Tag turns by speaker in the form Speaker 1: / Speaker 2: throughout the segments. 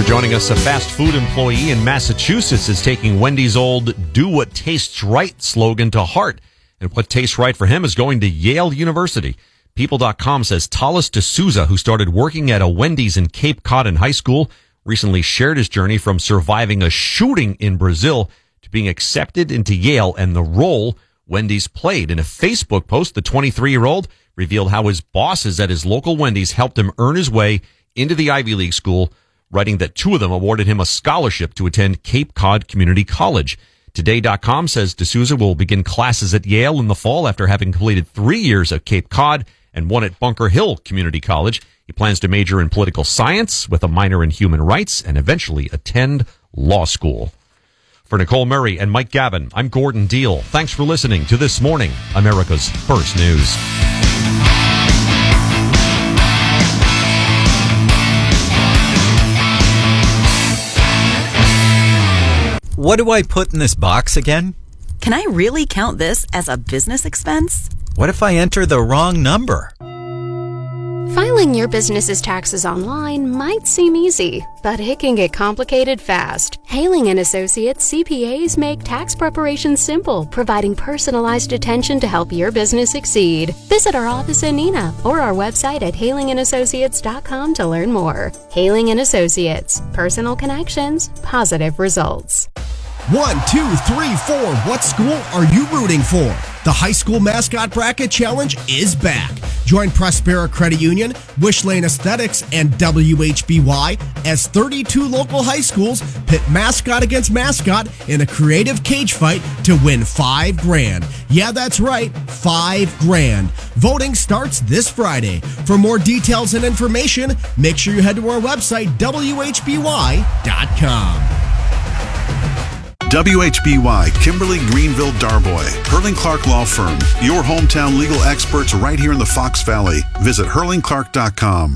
Speaker 1: for joining us. A fast food employee in Massachusetts is taking Wendy's old "Do What Tastes Right" slogan to heart. And what tastes right for him is going to Yale University. People.com says Talis D'Souza, who started working at a Wendy's in Cape Cod in high school, recently shared his journey from surviving a shooting in Brazil to being accepted into Yale and the role Wendy's played. In a Facebook post, the 23-year-old revealed how his bosses at his local Wendy's helped him earn his way into the Ivy League school, writing that two of them awarded him a scholarship to attend Cape Cod Community College. Today.com says D'Souza will begin classes at Yale in the fall after having completed 3 years at Cape Cod and one at Bunker Hill Community College. He plans to major in political science with a minor in human rights and eventually attend law school. For Nicole Murray and Mike Gavin, I'm Gordon Deal. Thanks for listening to This Morning, America's First News.
Speaker 2: What do I put in this box again?
Speaker 3: Can I really count this as a business expense?
Speaker 2: What if I enter the wrong number?
Speaker 4: Filing your business's taxes online might seem easy, but it can get complicated fast. Haling & Associates CPAs make tax preparation simple, providing personalized attention to help your business succeed. Visit our office in Neenah or our website at halingandassociates.com to learn more. Haling & Associates. Personal connections, positive results.
Speaker 5: 1, 2, 3, 4. What school are you rooting for? The High School Mascot Bracket Challenge is back. Join Prospera Credit Union, Wish Lane Aesthetics, and WHBY as 32 local high schools pit mascot against mascot in a creative cage fight to win $5,000. Yeah, that's right, $5,000. Voting starts this Friday. For more details and information, make sure you head to our website, WHBY.com.
Speaker 6: WHBY, Kimberly Greenville Darboy, Hurling Clark Law Firm, your hometown legal experts right here in the Fox Valley. Visit hurlingclark.com.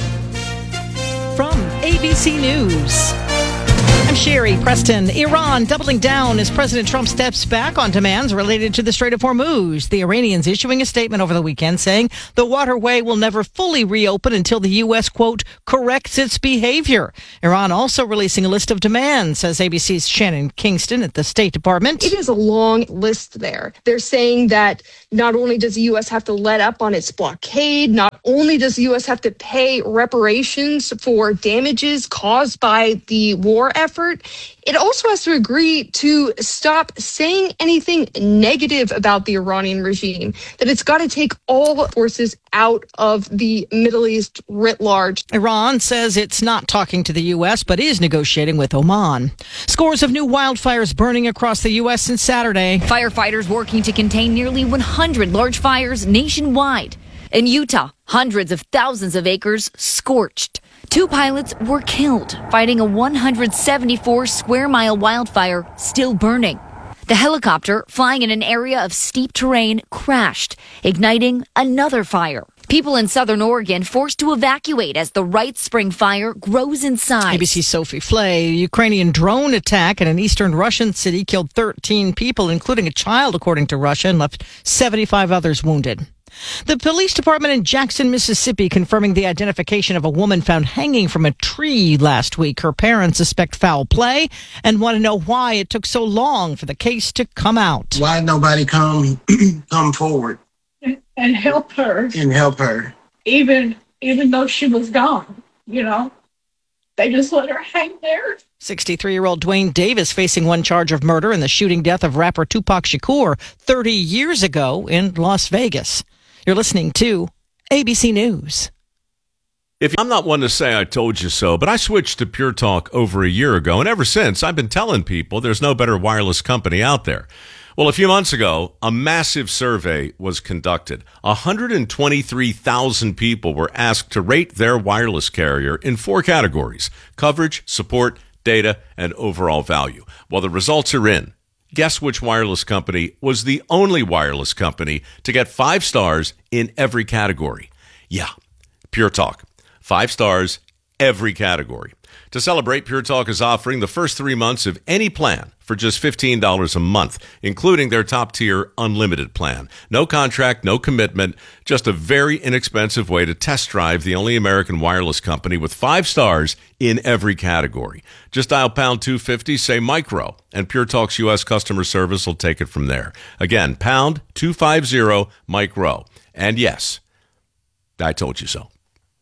Speaker 7: From ABC News, I'm Sherry Preston. Iran doubling down as President Trump steps back on demands related to the Strait of Hormuz. The Iranians issuing a statement over the weekend saying the waterway will never fully reopen until the U.S., quote, corrects its behavior. Iran also releasing a list of demands, says ABC's Shannon Kingston at the State Department.
Speaker 8: It is a long list there. They're saying that not only does the U.S. have to let up on its blockade, not only does the U.S. have to pay reparations for damages caused by the war effort, it also has to agree to stop saying anything negative about the Iranian regime, that it's got to take all forces out of the Middle East writ large.
Speaker 7: Iran says it's not talking to the U.S., but is negotiating with Oman. Scores of new wildfires burning across the U.S. since Saturday.
Speaker 9: Firefighters working to contain nearly 100 large fires nationwide. In Utah, hundreds of thousands of acres scorched. 2 pilots were killed fighting a 174-square-mile wildfire still burning. The helicopter, flying in an area of steep terrain, crashed, igniting another fire. People in southern Oregon forced to evacuate as the Wright Spring fire grows in size.
Speaker 7: ABC's Sophie Flay. A Ukrainian drone attack in an eastern Russian city killed 13 people, including a child, according to Russia, and left 75 others wounded. The police department in Jackson, Mississippi, confirming the identification of a woman found hanging from a tree last week. Her parents suspect foul play and want to know why it took so long for the case to come out.
Speaker 10: Why nobody come forward
Speaker 11: and help her? Even though she was gone, they just let her hang there.
Speaker 7: 63-year-old Dwayne Davis facing one charge of murder in the shooting death of rapper Tupac Shakur 30 years ago in Las Vegas. You're listening to ABC News.
Speaker 12: I'm not one to say I told you so, but I switched to Pure Talk over a year ago, and ever since, I've been telling people there's no better wireless company out there. Well, a few months ago, a massive survey was conducted. 123,000 people were asked to rate their wireless carrier in 4 categories: coverage, support, data, and overall value. Well, the results are in. Guess which wireless company was the only wireless company to get 5 stars in every category? Yeah, Pure Talk. 5 stars every category. To celebrate, Pure Talk is offering the first 3 months of any plan for just $15 a month, including their top-tier unlimited plan. No contract, no commitment, just a very inexpensive way to test drive the only American wireless company with 5 stars in every category. Just dial pound 250, say micro, and Pure Talk's U.S. customer service will take it from there. Again, pound 250 micro. And yes, I told you so.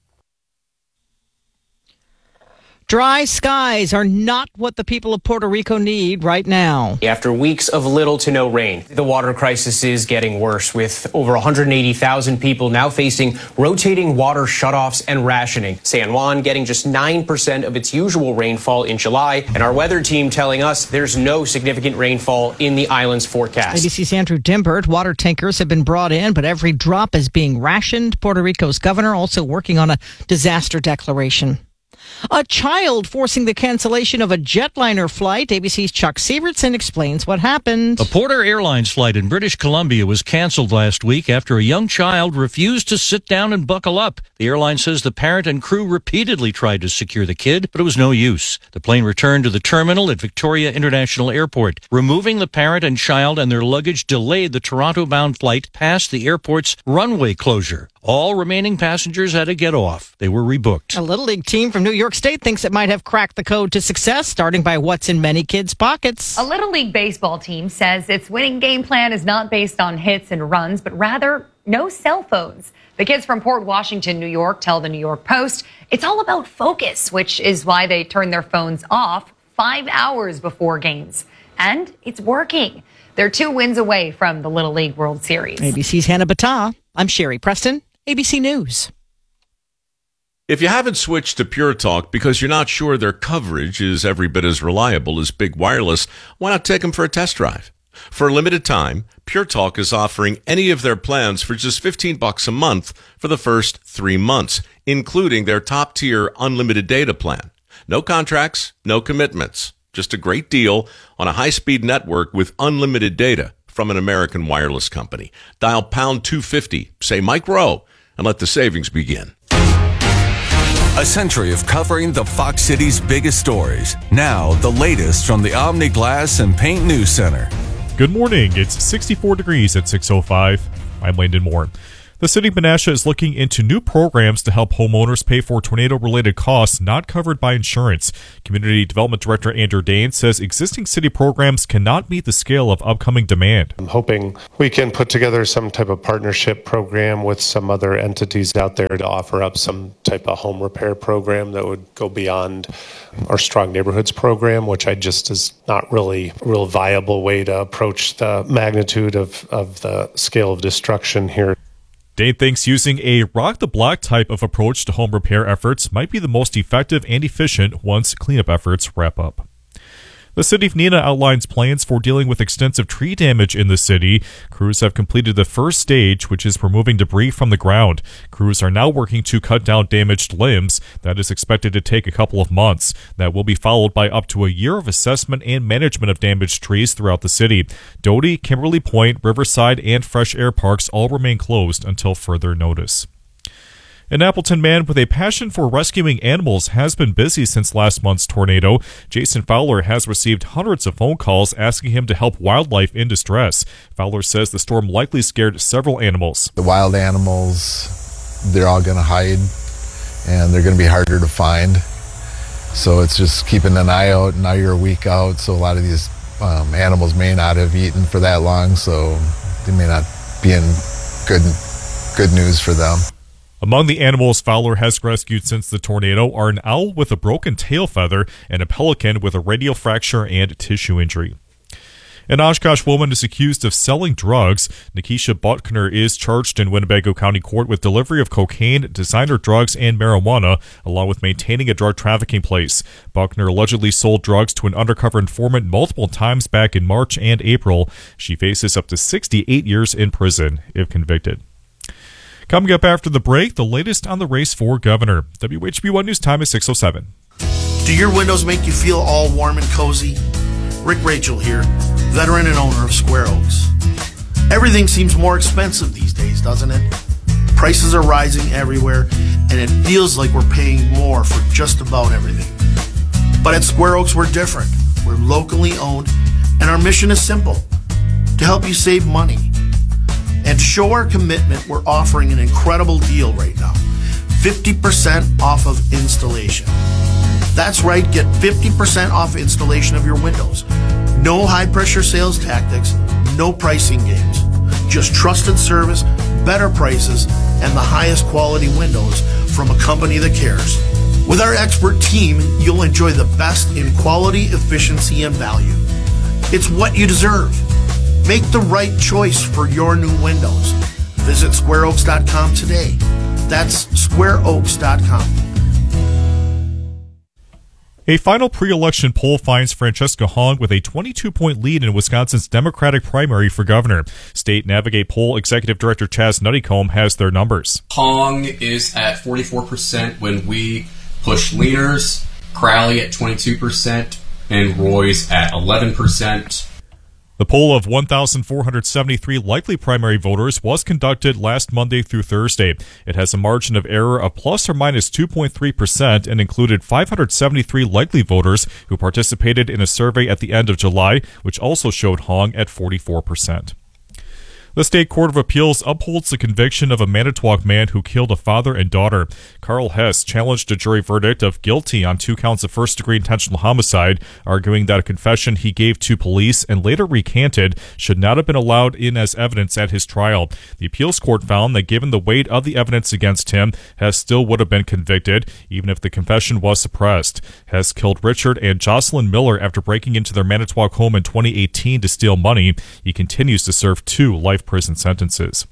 Speaker 7: Dry skies are not what the people of Puerto Rico need right now.
Speaker 13: After weeks of little to no rain, the water crisis is getting worse, with over 180,000 people now facing rotating water shutoffs and rationing. San Juan getting just 9% of its usual rainfall in July, and our weather team telling us there's no significant rainfall in the island's forecast.
Speaker 7: ABC's Andrew Dimbert. Water tankers have been brought in, but every drop is being rationed. Puerto Rico's governor also working on a disaster declaration. A child forcing the cancellation of a jetliner flight. ABC's Chuck Sievertson explains what happened.
Speaker 14: A Porter Airlines flight in British Columbia was canceled last week after a young child refused to sit down and buckle up. The airline says the parent and crew repeatedly tried to secure the kid, but it was no use. The plane returned to the terminal at Victoria International Airport. Removing the parent and child and their luggage delayed the Toronto-bound flight past the airport's runway closure. All remaining passengers had to get off. They were rebooked.
Speaker 7: A Little League team from New York State thinks it might have cracked the code to success, starting by what's in many kids' pockets.
Speaker 15: A Little League baseball team says its winning game plan is not based on hits and runs, but rather no cell phones. The kids from Port Washington, New York, tell the New York Post it's all about focus, which is why they turn their phones off 5 hours before games. And it's working. They're 2 wins away from the Little League World Series.
Speaker 7: ABC's Hannah Battah. I'm Sherry Preston, ABC News.
Speaker 12: If you haven't switched to Pure Talk because you're not sure their coverage is every bit as reliable as Big Wireless, why not take them for a test drive? For a limited time, Pure Talk is offering any of their plans for just $15 a month for the first 3 months, including their top-tier unlimited data plan. No contracts, no commitments. Just a great deal on a high-speed network with unlimited data from an American wireless company. Dial pound 250, say Mike Rowe, and let the savings begin.
Speaker 16: A century of covering the Fox City's biggest stories. Now, the latest from the Omni Glass and Paint News Center.
Speaker 17: Good morning. It's 64 degrees at 6:05. I'm Landon Moore. The city of Menasha is looking into new programs to help homeowners pay for tornado-related costs not covered by insurance. Community Development Director Andrew Dane says existing city programs cannot meet the scale of upcoming demand.
Speaker 18: I'm hoping we can put together some type of partnership program with some other entities out there to offer up some type of home repair program that would go beyond our Strong Neighborhoods program, which I just is not really a real viable way to approach the magnitude of the scale of destruction here.
Speaker 17: Dane thinks using a rock-the-block type of approach to home repair efforts might be the most effective and efficient once cleanup efforts wrap up. The city of Neenah outlines plans for dealing with extensive tree damage in the city. Crews have completed the first stage, which is removing debris from the ground. Crews are now working to cut down damaged limbs. That is expected to take a couple of months. That will be followed by up to a year of assessment and management of damaged trees throughout the city. Doty, Kimberly Point, Riverside, and Fresh Air Parks all remain closed until further notice. An Appleton man with a passion for rescuing animals has been busy since last month's tornado. Jason Fowler has received hundreds of phone calls asking him to help wildlife in distress. Fowler says the storm likely scared several animals.
Speaker 19: The wild animals, they're all going to hide, and they're going to be harder to find. So it's just keeping an eye out. Now you're a week out, so a lot of these animals may not have eaten for that long, so they may not be in good news for them.
Speaker 17: Among the animals Fowler has rescued since the tornado are an owl with a broken tail feather and a pelican with a radial fracture and tissue injury. An Oshkosh woman is accused of selling drugs. Nikisha Buckner is charged in Winnebago County Court with delivery of cocaine, designer drugs, and marijuana, along with maintaining a drug trafficking place. Buckner allegedly sold drugs to an undercover informant multiple times back in March and April. She faces up to 68 years in prison if convicted. Coming up after the break, the latest on the race for governor. WHB1 News Time is 6:07.
Speaker 20: Do your windows make you feel all warm and cozy? Rick Rachel here, veteran and owner of Square Oaks. Everything seems more expensive these days, doesn't it? Prices are rising everywhere, and it feels like we're paying more for just about everything. But at Square Oaks, we're different. We're locally owned, and our mission is simple: to help you save money. And to show our commitment, we're offering an incredible deal right now. 50% off of installation. That's right, get 50% off installation of your windows. No high-pressure sales tactics, no pricing games. Just trusted service, better prices, and the highest quality windows from a company that cares. With our expert team, you'll enjoy the best in quality, efficiency, and value. It's what you deserve. Make the right choice for your new windows. Visit squareoaks.com today. That's squareoaks.com.
Speaker 17: A final pre-election poll finds Francesca Hong with a 22-point lead in Wisconsin's Democratic primary for governor. State Navigate poll executive director Chaz Nuttycombe has their numbers.
Speaker 21: Hong is at 44% when we push leaners, Crowley at 22%, and Roy's at 11%.
Speaker 17: The poll of 1,473 likely primary voters was conducted last Monday through Thursday. It has a margin of error of plus or minus 2.3% and included 573 likely voters who participated in a survey at the end of July, which also showed Hong at 44%. The State Court of Appeals upholds the conviction of a Manitowoc man who killed a father and daughter. Carl Hess challenged a jury verdict of guilty on 2 counts of first-degree intentional homicide, arguing that a confession he gave to police and later recanted should not have been allowed in as evidence at his trial. The appeals court found that given the weight of the evidence against him, Hess still would have been convicted, even if the confession was suppressed. Hess killed Richard and Jocelyn Miller after breaking into their Manitowoc home in 2018 to steal money. He continues to serve 2 life prison sentences.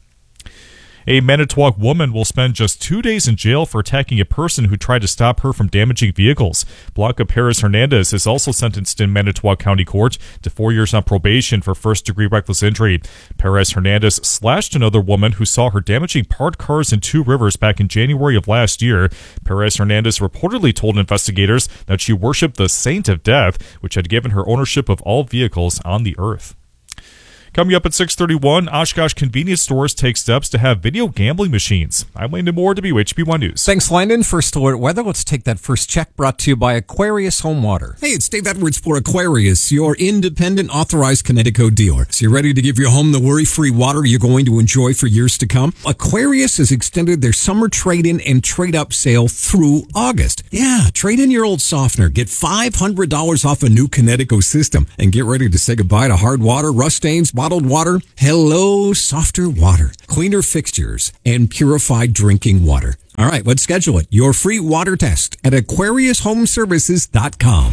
Speaker 17: A Manitowoc woman will spend just 2 days in jail for attacking a person who tried to stop her from damaging vehicles. Blanca Perez Hernandez is also sentenced in Manitowoc County Court to 4 years on probation for first-degree reckless injury. Perez Hernandez slashed another woman who saw her damaging parked cars in 2 Rivers back in January of last year. Perez Hernandez reportedly told investigators that she worshipped the Saint of Death, which had given her ownership of all vehicles on the earth. Coming up at 6:31, Oshkosh convenience stores take steps to have video gambling machines. I'm Landon Moore, WHB1 News.
Speaker 22: Thanks, Landon. First alert weather. Let's take that first check, brought to you by Aquarius Home Water.
Speaker 23: Hey, it's Dave Edwards for Aquarius, your independent authorized Connecticut dealer. So you ready to give your home the worry-free water you're going to enjoy for years to come? Aquarius has extended their summer trade-in and trade-up sale through August. Yeah, trade in your old softener. Get $500 off a new Connecticut system. And get ready to say goodbye to hard water, rust stains, bottled water. Hello, softer water, cleaner fixtures, and purified drinking water. All right, let's schedule it. Your free water test at AquariusHomeservices.com.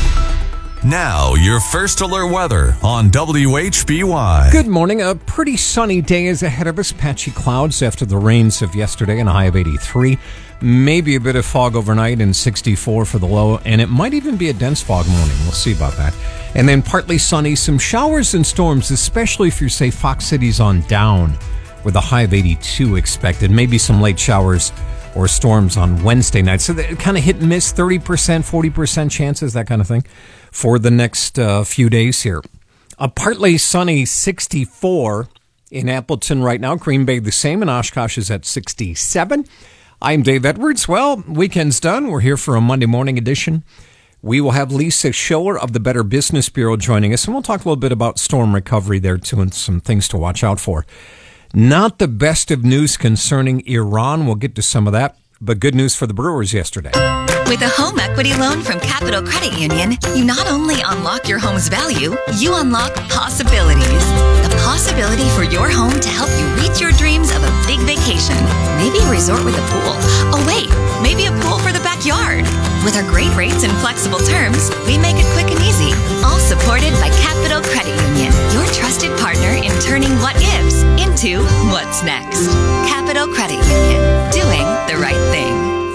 Speaker 16: Now, your first alert weather on WHBY.
Speaker 22: Good morning. A pretty sunny day is ahead of us. Patchy clouds after the rains of yesterday and a high of 83. Maybe a bit of fog overnight and 64 for the low. And it might even be a dense fog morning. We'll see about that. And then partly sunny. Some showers and storms, especially if you're, say, Fox Cities on down, with a high of 82 expected. Maybe some late showers or storms on Wednesday night. So they kind of hit and miss, 30%, 40% chances, that kind of thing, for the next few days here. A partly sunny 64 in Appleton right now. Green Bay the same, and Oshkosh is at 67. I'm Dave Edwards. Well, weekend's done. We're here for a Monday morning edition. We will have Lisa Schiller of the Better Business Bureau joining us, and we'll talk a little bit about storm recovery there, too, and some things to watch out for. Not the best of news concerning Iran. We'll get to some of that, but good news for the Brewers yesterday.
Speaker 3: With a home equity loan from Capital Credit Union, you not only unlock your home's value, you unlock possibilities. The possibility for your home to help you reach your dreams of a big vacation. Maybe a resort with a pool. Oh wait, maybe a pool for the backyard. With our great rates and flexible terms, we make it quick and easy. All supported by Capital Credit Union, your trusted partner in turning what ifs into what's next. Capital Credit Union, doing the right thing.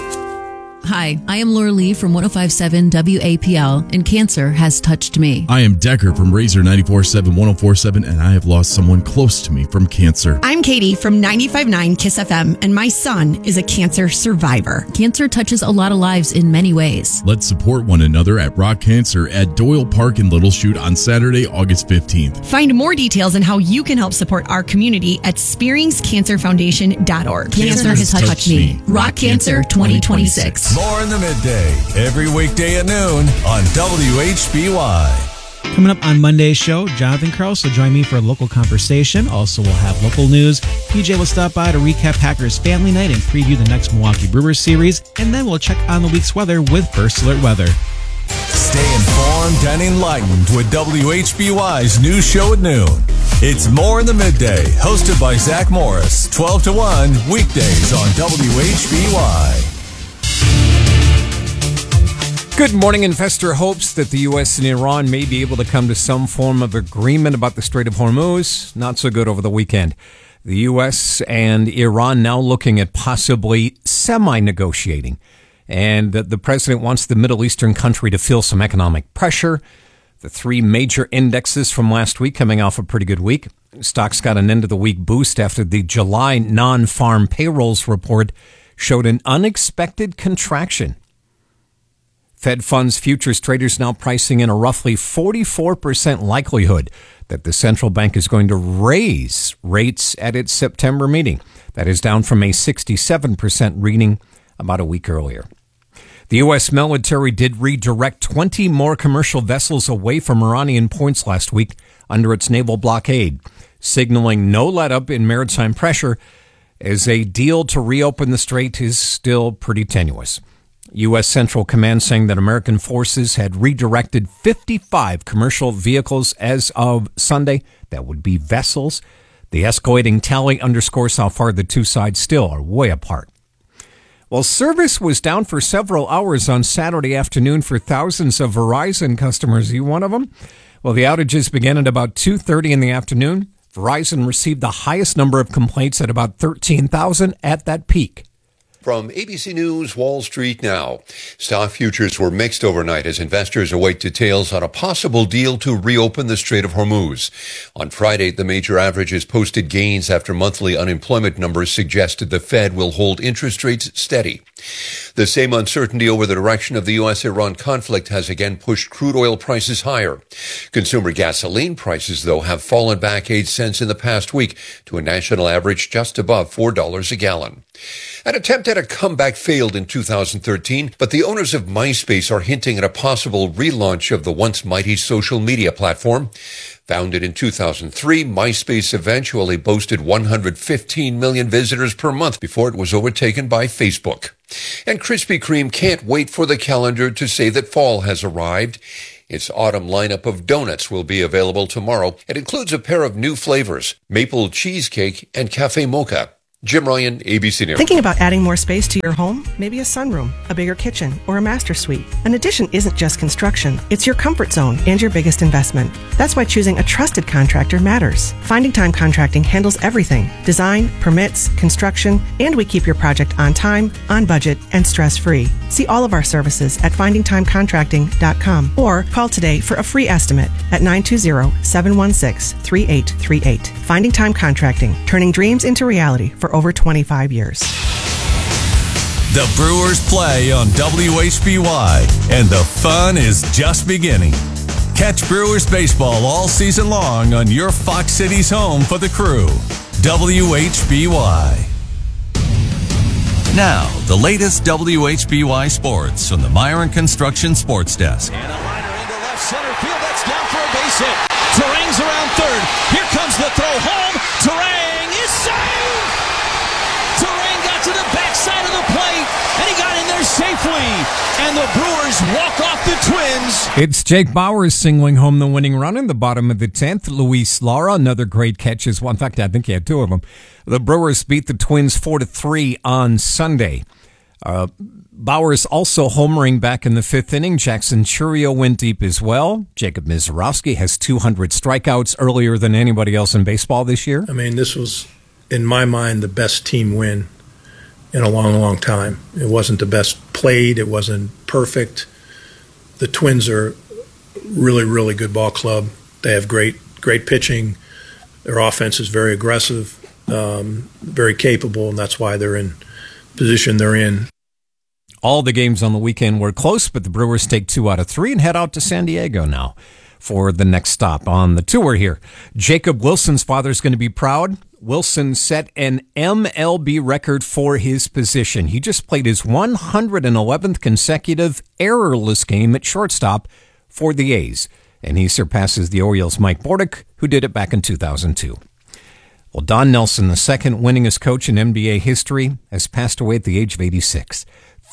Speaker 24: Hi, I am Laura Lee from 105.7 WAPL, and cancer has touched me.
Speaker 25: I am Decker from Razor 94.7 104.7, and I have lost someone close to me from cancer.
Speaker 26: I'm Katie from 95.9 KISS FM, and my son is a cancer survivor.
Speaker 24: Cancer touches a lot of lives in many ways.
Speaker 25: Let's support one another at Rock Cancer at Doyle Park in Little Chute on Saturday, August 15th.
Speaker 26: Find more details on how you can help support our community at SpearingsCancerFoundation.org.
Speaker 24: Cancer has touched me. Rock Cancer 2026.
Speaker 16: More in the midday, every weekday at noon on WHBY.
Speaker 1: Coming up on Monday's show, Jonathan Krause will join me for a local conversation. Also, we'll have local news. PJ will stop by to recap Packers Family Night and preview the next Milwaukee Brewers series. And then we'll check on the week's weather with First Alert Weather.
Speaker 16: Stay informed and enlightened with WHBY's news show at noon. It's More in the Midday, hosted by Zach Morris, 12 to 1, weekdays on WHBY.
Speaker 22: Good morning. Investor hopes that the U.S. and Iran may be able to come to some form of agreement about the Strait of Hormuz. Not so good over the weekend. The U.S. and Iran now looking at possibly semi-negotiating. And the president wants the Middle Eastern country to feel some economic pressure. The three major indexes from last week coming off a pretty good week. Stocks got an end-of-the-week boost after the July non-farm payrolls report showed an unexpected contraction. Fed funds futures traders now pricing in a roughly 44% likelihood that the central bank is going to raise rates at its September meeting. That is down from a 67% reading about a week earlier. The U.S. military did redirect 20 more commercial vessels away from Iranian ports last week under its naval blockade, signaling no let-up in maritime pressure as a deal to reopen the strait is still pretty tenuous. U.S. Central Command saying that American forces had redirected 55 commercial vehicles as of Sunday. That would be vessels. The escalating tally underscores how far the two sides still are way apart. Well, service was down for several hours on Saturday afternoon for thousands of Verizon customers. Are you one of them? Well, the outages began at about 2:30 in the afternoon. Verizon received the highest number of complaints at about 13,000 at that peak.
Speaker 2: From ABC News, Wall Street Now. Stock futures were mixed overnight as investors await details on a possible deal to reopen the Strait of Hormuz. On Friday, the major averages posted gains after monthly unemployment numbers suggested the Fed will hold interest rates steady. The same uncertainty over the direction of the U.S.-Iran conflict has again pushed crude oil prices higher. Consumer gasoline prices, though, have fallen back 8 cents in the past week to a national average just above $4 a gallon. An attempt at a comeback failed in 2013, but the owners of MySpace are hinting at a possible relaunch of the once mighty social media platform. Founded in 2003, MySpace eventually boasted 115 million visitors per month before it was overtaken by Facebook. And Krispy Kreme can't wait for the calendar to say that fall has arrived. Its autumn lineup of donuts will be available tomorrow. It includes a pair of new flavors, maple cheesecake and cafe mocha. Jim Ryan, ABC News.
Speaker 4: Thinking about adding more space to your home? Maybe a sunroom, a bigger kitchen, or a master suite. An addition isn't just construction. It's your comfort zone and your biggest investment. That's why choosing a trusted contractor matters. Finding Time Contracting handles everything. Design, permits, construction, and we keep your project on time, on budget, and stress-free. See all of our services at findingtimecontracting.com or call today for a free estimate at 920-716-3838. Finding Time Contracting, turning dreams into reality for over 25 years.
Speaker 16: The Brewers play on WHBY, and the fun is just beginning. Catch Brewers baseball all season long on your Fox Cities home for the Crew, WHBY. Now, the latest WHBY sports from the Myron Construction Sports Desk.
Speaker 5: And a liner into left center field. That's down for a base hit. Terang's around third. Here comes the throw home. Terang is saved! Terang got to the backside of the plate, and he got in there safely. And the Brewers walk off the Twins.
Speaker 22: It's Jake Bauers singling home the winning run in the bottom of the 10th. Luis Lara, another great catch as well. In fact, I think he had two of them. The Brewers beat the Twins 4-3 on Sunday. Bauers also homering back in the fifth inning. Jackson Churio went deep as well. Jacob Mizorowski has 200 strikeouts, earlier than anybody else in baseball this year.
Speaker 6: I mean, this was, in my mind, the best team win in a long, long time. It wasn't the best played. It wasn't perfect. The Twins are really, really good ball club. They have great pitching. Their offense is very aggressive, very capable, and that's why they're in position they're in.
Speaker 22: All the games on the weekend were close, but the Brewers take 2 out of 3 and head out to San Diego now. for the next stop on the tour here. Jacob Wilson's father's going to be proud. Wilson set an MLB record for his position. He just played his 111th consecutive errorless game at shortstop for the A's, and he surpasses the Orioles' Mike Bordick, who did it back in 2002. Well, Don Nelson, the second winningest coach in NBA history, has passed away at the age of 86.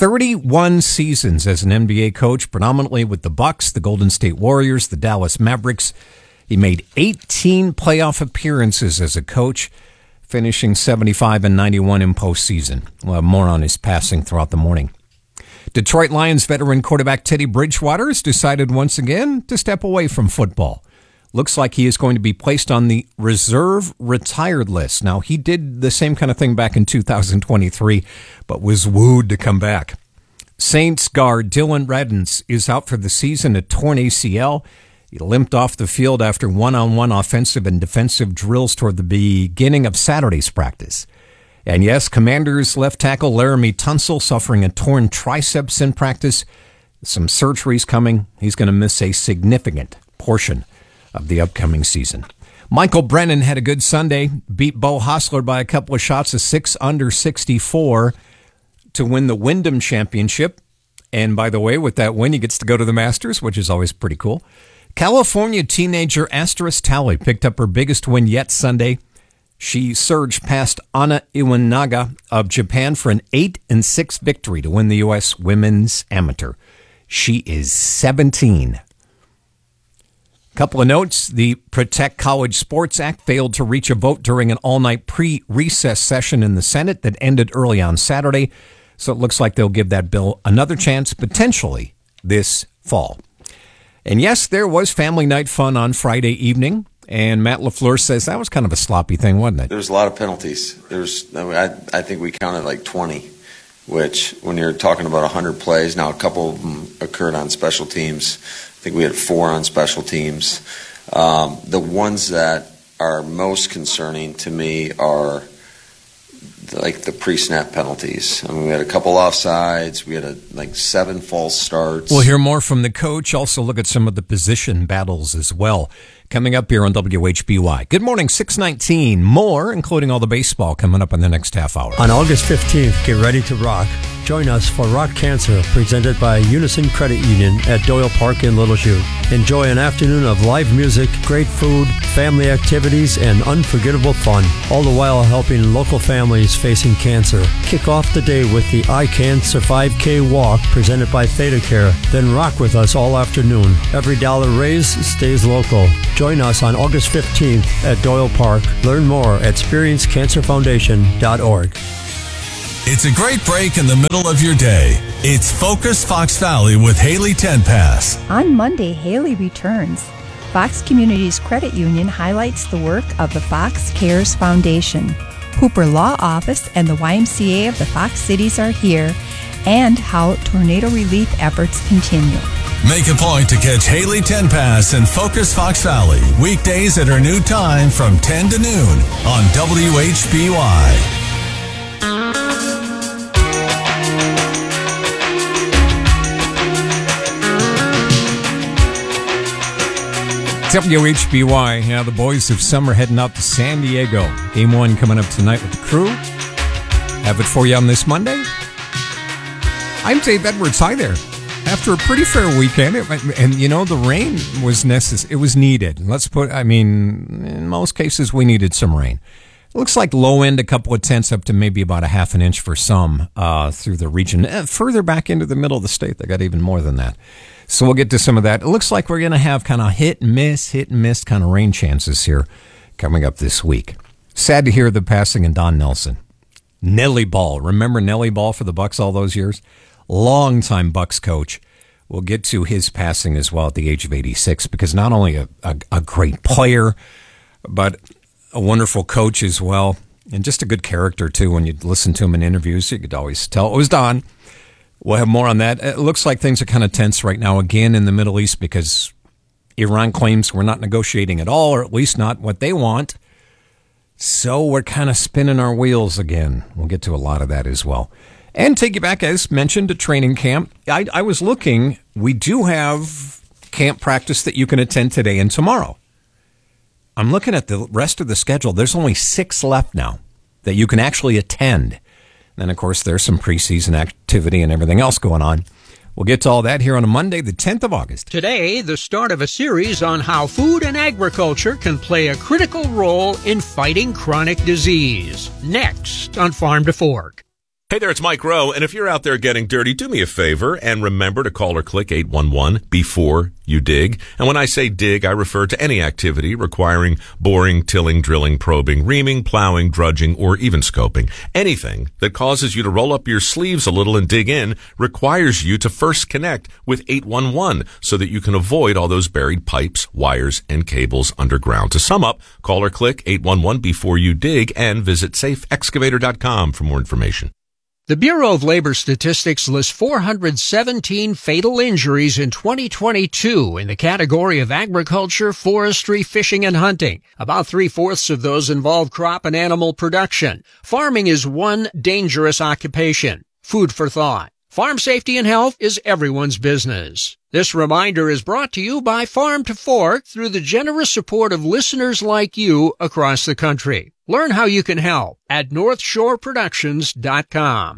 Speaker 22: 31 seasons as an NBA coach, predominantly with the Bucks, the Golden State Warriors, the Dallas Mavericks. He made 18 playoff appearances as a coach, finishing 75 and 91 in postseason. We'll have more on his passing throughout the morning. Detroit Lions veteran quarterback Teddy Bridgewater has decided once again to step away from football. Looks like he is going to be placed on the reserve retired list. Now, he did the same kind of thing back in 2023, but was wooed to come back. Saints guard Dylan Radunz is out for the season, a torn ACL. He limped off the field after one-on-one offensive and defensive drills toward the beginning of Saturday's practice. And yes, Commanders left tackle Laramie Tunsil suffering a torn triceps in practice. Some surgeries coming. He's going to miss a significant portion of the upcoming season. Michael Brennan had a good Sunday, beat Bo Hostler by a couple of shots, a 6 under 64 to win the Wyndham Championship. And by the way, with that win, he gets to go to the Masters, which is always pretty cool. California teenager Asterisk Talley picked up her biggest win yet Sunday. She surged past Anna Iwanaga of Japan for an 8-6 victory to win the U.S. Women's Amateur. She is 17. Couple of notes. The Protect College Sports Act failed to reach a vote during an all-night pre-recess session in the Senate that ended early on Saturday. So it looks like they'll give that bill another chance, potentially this fall. And yes, there was family night fun on Friday evening. And Matt LaFleur says that was kind of a sloppy thing, wasn't it?
Speaker 8: There's a lot of penalties. I think we counted like 20, which when you're talking about 100 plays, now a couple of them occurred on special teams. I think we had 4 on special teams. The ones that are most concerning to me are like the pre-snap penalties. I mean, we had a couple offsides. We had 7 false starts.
Speaker 22: We'll hear more from the coach. Also look at some of the position battles as well. Coming up here on WHBY. Good morning, 619. More, including all the baseball, coming up in the next half hour.
Speaker 9: On August 15th, get ready to rock. Join us for Rock Cancer, presented by Unison Credit Union at Doyle Park in Little Chute. Enjoy an afternoon of live music, great food, family activities, and unforgettable fun, all the while helping local families facing cancer. Kick off the day with the I Can Survive K Walk, presented by Theta Care. Then rock with us all afternoon. Every dollar raised stays local. Join us on August 15th at Doyle Park. Learn more at experiencecancerfoundation.org.
Speaker 16: It's a great break in the middle of your day. It's Focus Fox Valley with Haley Tenpass.
Speaker 10: On Monday, Haley returns. Fox Communities Credit Union highlights the work of the Fox Cares Foundation. Hooper Law Office and the YMCA of the Fox Cities are here, and how tornado relief efforts continue.
Speaker 16: Make a point to catch Haley Tenpass and Focus Fox Valley weekdays at her new time from 10 to noon on WHBY.
Speaker 22: WHBY. Yeah, the boys of summer heading out to San Diego. Game 1 coming up tonight with the crew. Have it for you on this Monday. I'm Dave Edwards. Hi there. After a pretty fair weekend, and you know, the rain was necessary. It was needed. In most cases, we needed some rain. It looks like low end, a couple of tenths up to maybe about a half an inch for some through the region. Further back into the middle of the state, they got even more than that. So we'll get to some of that. It looks like we're going to have kind of hit and miss kind of rain chances here coming up this week. Sad to hear the passing of Don Nelson. Nellie Ball. Remember Nellie Ball for the Bucks all those years? Longtime Bucks coach. We'll get to his passing as well at the age of 86, because not only a great player, but a wonderful coach as well, and just a good character too. When you listen to him in interviews, you could always tell it was Don. We'll have more on that. It looks like things are kind of tense right now again in the Middle East, because Iran claims we're not negotiating at all, or at least not what they want. So we're kind of spinning our wheels again. We'll get to a lot of that as well. And take you back, as mentioned, to training camp. I was looking. We do have camp practice that you can attend today and tomorrow. I'm looking at the rest of the schedule. There's only 6 left now that you can actually attend. Then, of course, there's some preseason activity and everything else going on. We'll get to all that here on a Monday, the 10th of August.
Speaker 7: Today, the start of a series on how food and agriculture can play a critical role in fighting chronic disease. Next on Farm to Fork.
Speaker 11: Hey there, it's Mike Rowe, and if you're out there getting dirty, do me a favor and remember to call or click 811 before you dig. And when I say dig, I refer to any activity requiring boring, tilling, drilling, probing, reaming, plowing, drudging, or even scoping. Anything that causes you to roll up your sleeves a little and dig in requires you to first connect with 811 so that you can avoid all those buried pipes, wires, and cables underground. To sum up, call or click 811 before you dig and visit safeexcavator.com for more information.
Speaker 7: The Bureau of Labor Statistics lists 417 fatal injuries in 2022 in the category of agriculture, forestry, fishing, and hunting. About 3/4 of those involve crop and animal production. Farming is one dangerous occupation. Food for thought. Farm safety and health is everyone's business. This reminder is brought to you by Farm to Fork through the generous support of listeners like you across the country. Learn how you can help at NorthshoreProductions.com.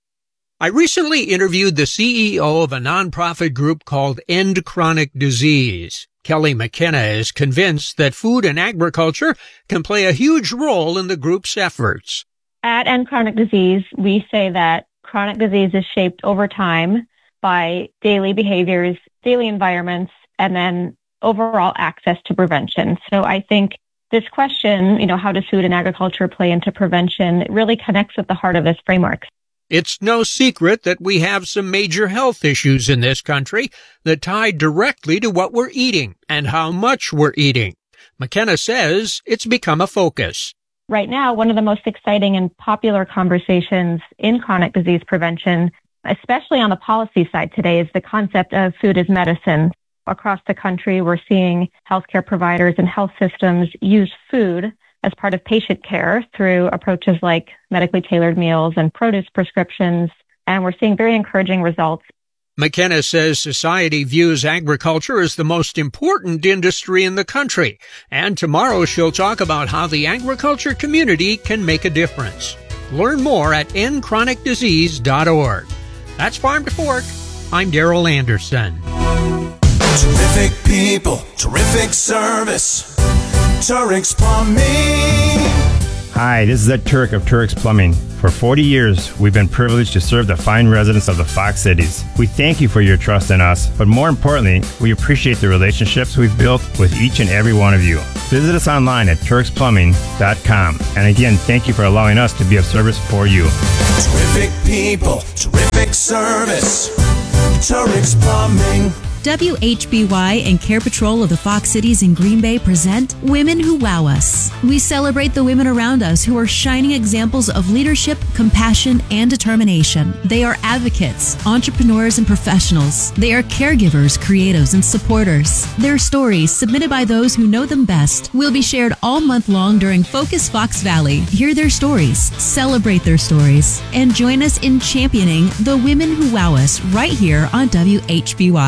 Speaker 7: I recently interviewed the CEO of a nonprofit group called End Chronic Disease. Kelly McKenna is convinced that food and agriculture can play a huge role in the group's efforts.
Speaker 12: At End Chronic Disease, we say that chronic disease is shaped over time by daily behaviors, daily environments, and then overall access to prevention. So I think this question, how does food and agriculture play into prevention, it really connects with the heart of this framework.
Speaker 7: It's no secret that we have some major health issues in this country that tie directly to what we're eating and how much we're eating. McKenna says it's become a focus.
Speaker 12: Right now, one of the most exciting and popular conversations in chronic disease prevention, especially on the policy side today, is the concept of food as medicine. Across the country, we're seeing healthcare providers and health systems use food as part of patient care through approaches like medically tailored meals and produce prescriptions, and we're seeing very encouraging results.
Speaker 7: McKenna says society views agriculture as the most important industry in the country, and tomorrow she'll talk about how the agriculture community can make a difference. Learn more at endchronicdisease.org. That's Farm to Fork. I'm Daryl Anderson.
Speaker 13: Terrific people, terrific service. Turk's Plumbing.
Speaker 14: Hi, this is Ed Turk of Turk's Plumbing. For 40 years, we've been privileged to serve the fine residents of the Fox Cities. We thank you for your trust in us, but more importantly, we appreciate the relationships we've built with each and every one of you. Visit us online at turksplumbing.com. And again, thank you for allowing us to be of service for you.
Speaker 13: Terrific people, terrific service. Turk's Plumbing.
Speaker 24: WHBY and Care Patrol of the Fox Cities in Green Bay present Women Who Wow Us. We celebrate the women around us who are shining examples of leadership, compassion, and determination. They are advocates, entrepreneurs, and professionals. They are caregivers, creatives, and supporters. Their stories, submitted by those who know them best, will be shared all month long during Focus Fox Valley. Hear their stories, celebrate their stories, and join us in championing the women who wow us right here on WHBY.